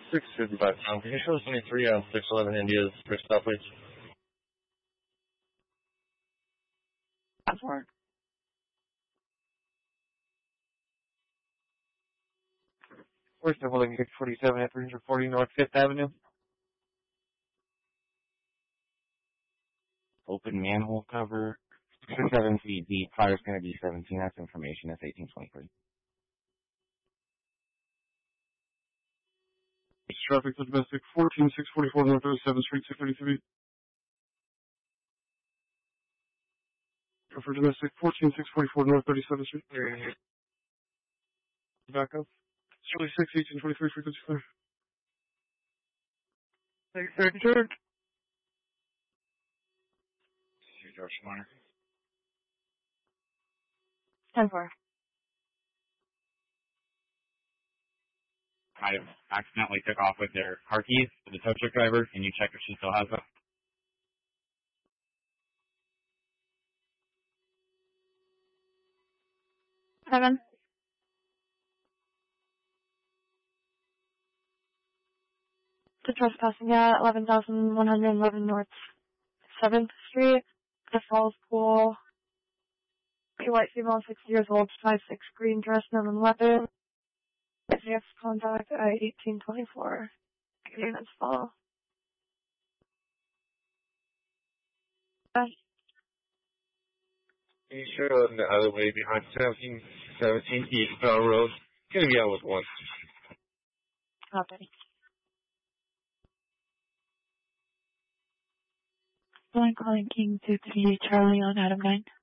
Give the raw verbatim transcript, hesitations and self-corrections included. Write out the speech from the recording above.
six fifty-five, um, can you show us twenty-three on six eleven India's first stop, please? That's work. First of all, six forty-seven at three forty North fifth Avenue. Open manhole cover, six or seven feet deep. Fire's going to be seventeen. That's information. That's eighteen twenty-three. Traffic to domestic fourteen six forty-four North thirty-seventh Street, six thirty-three. For domestic fourteen six forty-four North thirty-seventh Street. Back up. Charlie six eighteen twenty-three frequency clear. six thirty-two. George Minor. ten four. I accidentally took off with their car keys for the tow truck driver. Can you check if she still has them? Seven. The trespassing at eleven thousand one hundred eleven North seventh Street. The Falls Pool. A white female, six years old, five six, green dress, known and weapon. Next contact at eighteen twenty-four. Units follow. Bye. Can you show us the other way behind seventeen seventeen East Bell Road? Gonna be out with one. Okay. One calling King two three Charlie on Adam nine.